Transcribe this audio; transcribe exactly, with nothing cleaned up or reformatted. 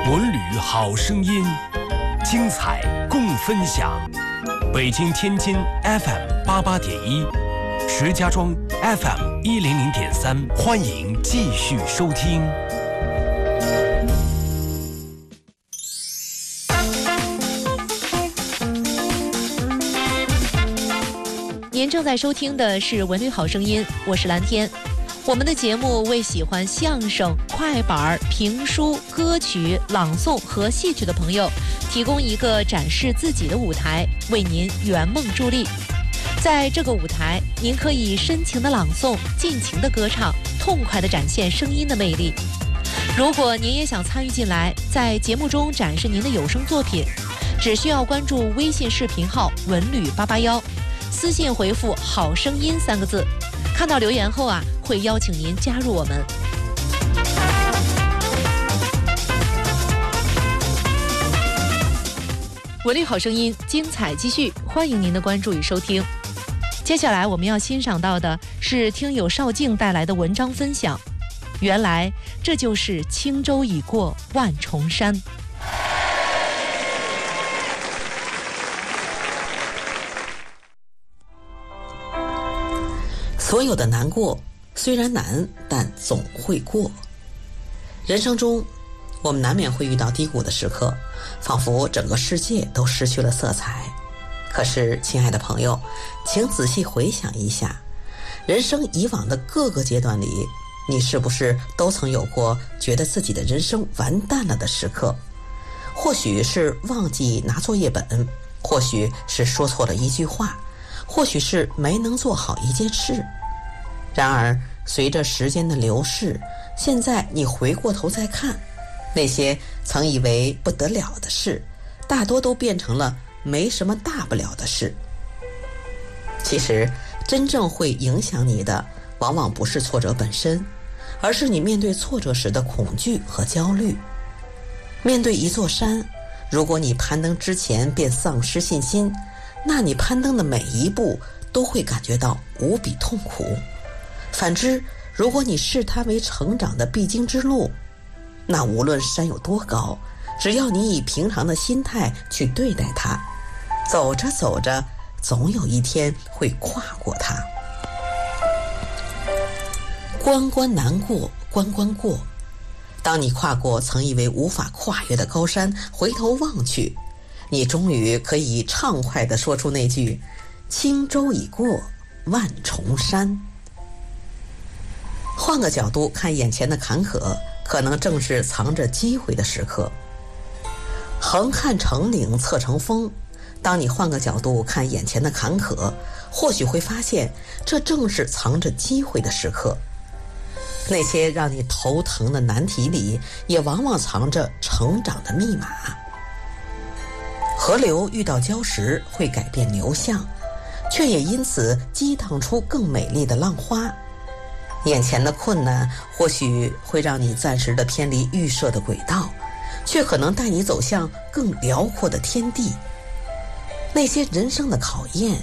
文旅好声音，精彩共分享。北京、天津 F M 八八点一，石家庄 F M 一零零点三，欢迎继续收听。 您正在收听的是《文旅好声音》，我是蓝天。我们的节目为喜欢相声、快板、评书、歌曲、朗诵和戏曲的朋友提供一个展示自己的舞台，为您圆梦助力。在这个舞台，您可以深情的朗诵，尽情的歌唱，痛快的展现声音的魅力。如果您也想参与进来，在节目中展示您的有声作品，只需要关注微信视频号文旅八八一，私信回复好声音三个字，看到留言后啊，会邀请您加入我们。文旅好声音精彩继续，欢迎您的关注与收听。接下来我们要欣赏到的是听友邵静带来的文章分享，原来这就是轻舟已过万重山。 所有的难过虽然难，但总会过。人生中我们难免会遇到低谷的时刻，仿佛整个世界都失去了色彩。可是亲爱的朋友，请仔细回想一下，人生以往的各个阶段里，你是不是都曾有过觉得自己的人生完蛋了的时刻？或许是忘记拿作业本，或许是说错了一句话，或许是没能做好一件事。然而随着时间的流逝，现在你回过头再看，那些曾以为不得了的事，大多都变成了没什么大不了的事。其实真正会影响你的往往不是挫折本身，而是你面对挫折时的恐惧和焦虑。面对一座山，如果你攀登之前便丧失信心，那你攀登的每一步都会感觉到无比痛苦。反之，如果你视它为成长的必经之路，那无论山有多高，只要你以平常的心态去对待它，走着走着，总有一天会跨过它。关关难过，关关过。当你跨过曾以为无法跨越的高山，回头望去，你终于可以畅快地说出那句轻舟已过万重山。换个角度看眼前的坎坷，可能正是藏着机会的时刻。横看成岭侧成峰，当你换个角度看眼前的坎坷，或许会发现这正是藏着机会的时刻。那些让你头疼的难题里，也往往藏着成长的密码。河流遇到礁石会改变流向，却也因此激荡出更美丽的浪花。眼前的困难或许会让你暂时的偏离预设的轨道，却可能带你走向更辽阔的天地。那些人生的考验